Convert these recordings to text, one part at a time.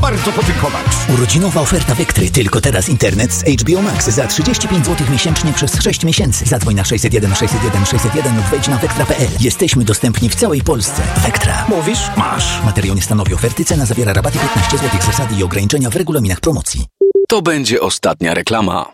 bardzo podziękować. Urodzinowa oferta Vectry. Tylko teraz internet z HBO Max za 35 zł miesięcznie przez 6 miesięcy. Zadzwoń na 601 601 601 lub wejdź na vectra.pl. Jesteśmy dostępni w całej Polsce. Vectra. Mówisz? Masz. Materiał nie stanowi oferty. Cena zawiera rabaty 15 zł. Zasady i ograniczenia w regulaminach promocji. To będzie ostatnia reklama.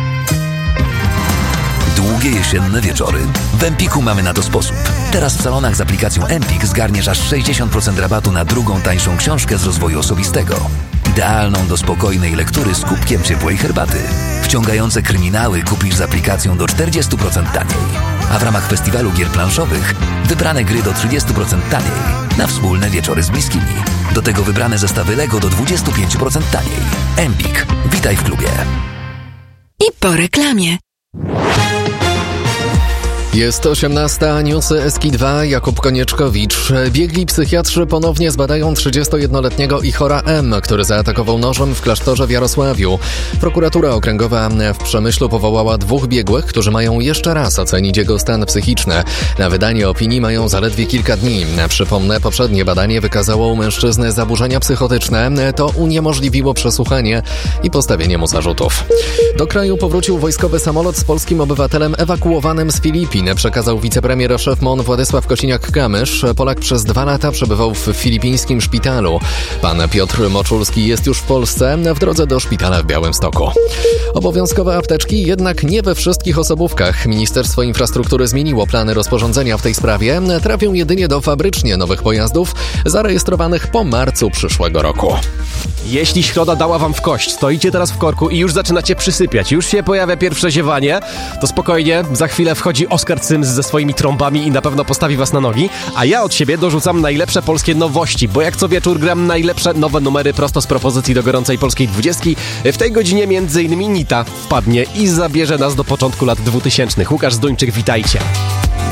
Długie jesienne wieczory? W Empiku mamy na to sposób. Teraz w salonach z aplikacją Empik zgarniesz aż 60% rabatu na drugą tańszą książkę z rozwoju osobistego. Idealną do spokojnej lektury z kubkiem ciepłej herbaty. Wciągające kryminały kupisz z aplikacją do 40% taniej. A w ramach festiwalu gier planszowych wybrane gry do 30% taniej. Na wspólne wieczory z bliskimi. Do tego wybrane zestawy Lego do 25% taniej. Empik. Witaj w klubie. I po reklamie. Jest 18, newsy SK2, Jakub Konieczkowicz. Biegli psychiatrzy ponownie zbadają 31-letniego Ichora M., który zaatakował nożem w klasztorze w Jarosławiu. Prokuratura okręgowa w Przemyślu powołała 2 biegłych, którzy mają jeszcze raz ocenić jego stan psychiczny. Na wydanie opinii mają zaledwie kilka dni. Przypomnę, poprzednie badanie wykazało u mężczyzny zaburzenia psychotyczne. To uniemożliwiło przesłuchanie i postawienie mu zarzutów. Do kraju powrócił wojskowy samolot z polskim obywatelem ewakuowanym z Filipin. Przekazał wicepremier szef MON Władysław Kosiniak-Kamysz. Polak przez 2 lata przebywał w filipińskim szpitalu. Pan Piotr Moczulski jest już w Polsce, w drodze do szpitala w Białymstoku. Obowiązkowe apteczki jednak nie we wszystkich osobówkach. Ministerstwo Infrastruktury zmieniło plany rozporządzenia w tej sprawie. Trafią jedynie do fabrycznie nowych pojazdów zarejestrowanych po marcu przyszłego roku. Jeśli środa dała wam w kość, stoicie teraz w korku i już zaczynacie przysypiać, już się pojawia pierwsze ziewanie, to spokojnie, za chwilę wchodzi Oskar Cyms ze swoimi trąbami i na pewno postawi was na nogi, a ja od siebie dorzucam najlepsze polskie nowości, bo jak co wieczór gram najlepsze nowe numery prosto z propozycji do gorącej polskiej 20. W tej godzinie m.in. Nita wpadnie i zabierze nas do początku lat 2000. Łukasz Zduńczyk, witajcie.